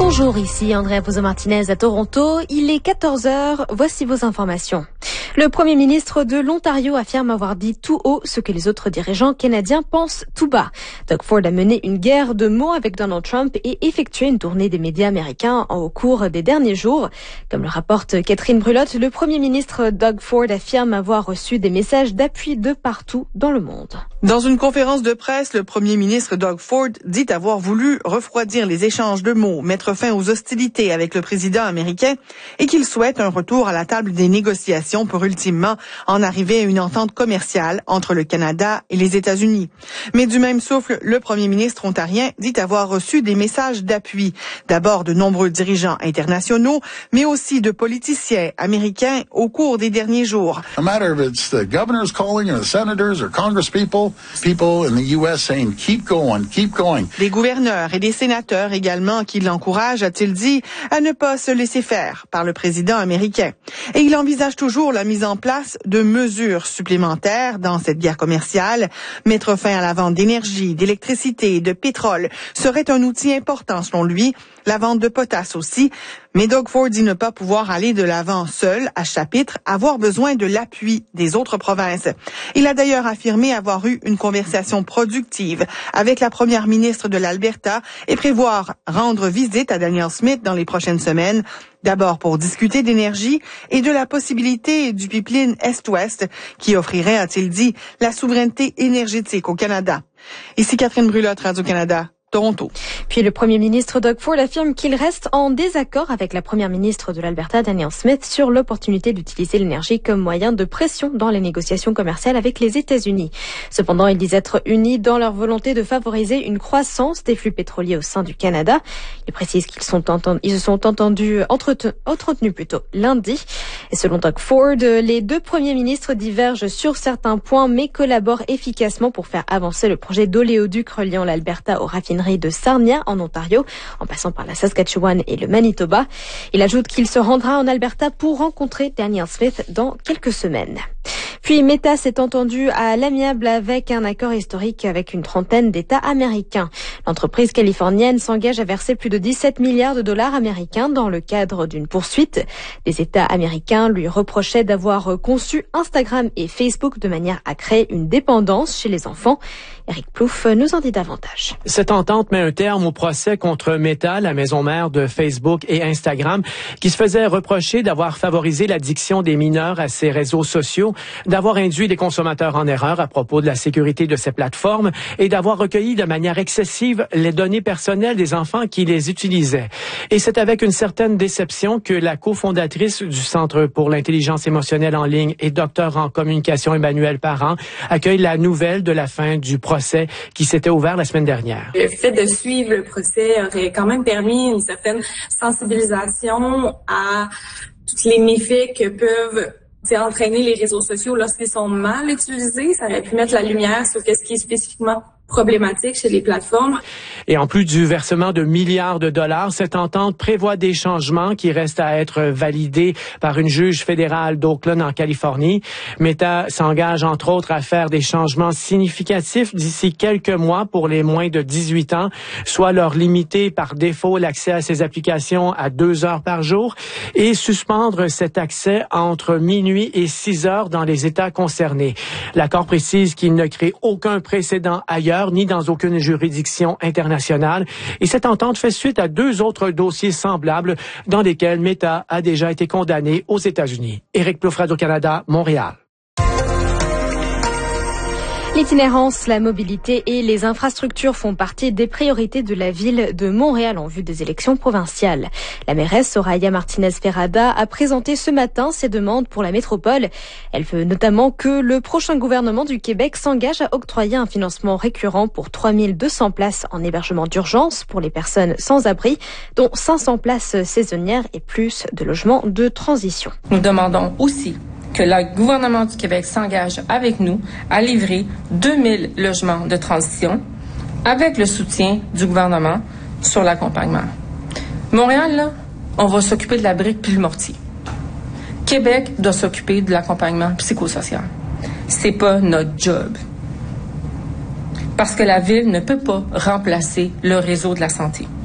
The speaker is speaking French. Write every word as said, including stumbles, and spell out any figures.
Bonjour, ici Andrea Pozzo-Martinez à Toronto. Il est quatorze heures, voici vos informations. Le premier ministre de l'Ontario affirme avoir dit tout haut ce que les autres dirigeants canadiens pensent tout bas. Doug Ford a mené une guerre de mots avec Donald Trump et effectué une tournée des médias américains au cours des derniers jours. Comme le rapporte Catherine Brulotte, le premier ministre Doug Ford affirme avoir reçu des messages d'appui de partout dans le monde. Dans une conférence de presse, le premier ministre Doug Ford dit avoir voulu refroidir les échanges de mots, mettre fin aux hostilités avec le président américain et qu'il souhaite un retour à la table des négociations pour ultimement en arriver à une entente commerciale entre le Canada et les États-Unis. Mais du même souffle, le premier ministre ontarien dit avoir reçu des messages d'appui, d'abord de nombreux dirigeants internationaux, mais aussi de politiciens américains au cours des derniers jours. No matter if it's the governors calling or the senators or congresspeople, people in the U S saying keep going, keep going. Des gouverneurs et des sénateurs également qui l'encouragent, a-t-il dit, à ne pas se laisser faire par le président américain. Et il envisage toujours la mise en place de mesures supplémentaires dans cette guerre commerciale. Mettre fin à la vente d'énergie, d'électricité et de pétrole serait un outil important selon lui. La vente de potasse aussi. Mais Doug Ford dit ne pas pouvoir aller de l'avant seul, à chapitre, avoir besoin de l'appui des autres provinces. Il a d'ailleurs affirmé avoir eu une conversation productive avec la première ministre de l'Alberta et prévoir rendre visite à Danielle Smith dans les prochaines semaines. D'abord pour discuter d'énergie et de la possibilité du pipeline Est-Ouest qui offrirait, a-t-il dit, la souveraineté énergétique au Canada. Ici Catherine Brulotte, Radio-Canada. Toronto. Puis le premier ministre Doug Ford affirme qu'il reste en désaccord avec la première ministre de l'Alberta, Danielle Smith, sur l'opportunité d'utiliser l'énergie comme moyen de pression dans les négociations commerciales avec les États-Unis. Cependant, ils disent être unis dans leur volonté de favoriser une croissance des flux pétroliers au sein du Canada. Ils précisent qu'ils sont entendus, ils se sont entendus, entretenus, entretenus plutôt lundi. Et selon Doug Ford, les deux premiers ministres divergent sur certains points, mais collaborent efficacement pour faire avancer le projet d'oléoduc reliant l'Alberta au raffinerie de Sarnia en Ontario, en passant par la Saskatchewan et le Manitoba. Il ajoute qu'il se rendra en Alberta pour rencontrer Danielle Smith dans quelques semaines. Puis Meta s'est entendu à l'amiable avec un accord historique avec une trentaine d'États américains. L'entreprise californienne s'engage à verser plus de dix-sept milliards de dollars américains dans le cadre d'une poursuite. Les États américains lui reprochaient d'avoir conçu Instagram et Facebook de manière à créer une dépendance chez les enfants. Éric Plouffe nous en dit davantage. Cette entente met un terme au procès contre Meta, la maison mère de Facebook et Instagram, qui se faisait reprocher d'avoir favorisé l'addiction des mineurs à ces réseaux sociaux, d'avoir induit les consommateurs en erreur à propos de la sécurité de ces plateformes et d'avoir recueilli de manière excessive les données personnelles des enfants qui les utilisaient. Et c'est avec une certaine déception que la cofondatrice du Centre pour l'intelligence émotionnelle en ligne et docteur en communication Emmanuelle Parent accueille la nouvelle de la fin du procès qui s'était ouvert la semaine dernière. Le fait de suivre le procès aurait quand même permis une certaine sensibilisation à tous les méfaits que peuvent entraîner les réseaux sociaux lorsqu'ils sont mal utilisés. Ça aurait pu mettre la lumière sur ce qui est spécifiquement problématique chez les plateformes. Et en plus du versement de milliards de dollars, cette entente prévoit des changements qui restent à être validés par une juge fédérale d'Oakland en Californie. Meta s'engage entre autres à faire des changements significatifs d'ici quelques mois pour les moins de dix-huit ans, soit leur limiter par défaut l'accès à ces applications à deux heures par jour et suspendre cet accès entre minuit et six heures dans les États concernés. L'accord précise qu'il ne crée aucun précédent ailleurs ni dans aucune juridiction internationale. Et cette entente fait suite à deux autres dossiers semblables dans lesquels Meta a déjà été condamné aux États-Unis. Éric Plouffe, Radio-Canada, Montréal. L'itinérance, la mobilité et les infrastructures font partie des priorités de la ville de Montréal en vue des élections provinciales. La mairesse Soraya Martinez-Ferrada a présenté ce matin ses demandes pour la métropole. Elle veut notamment que le prochain gouvernement du Québec s'engage à octroyer un financement récurrent pour trois mille deux cents places en hébergement d'urgence pour les personnes sans abri, dont cinq cents places saisonnières et plus de logements de transition. Nous demandons aussi que le gouvernement du Québec s'engage avec nous à livrer deux mille logements de transition avec le soutien du gouvernement sur l'accompagnement. Montréal, là, on va s'occuper de la brique puis le mortier. Québec doit s'occuper de l'accompagnement psychosocial. C'est pas notre job. Parce que la ville ne peut pas remplacer le réseau de la santé.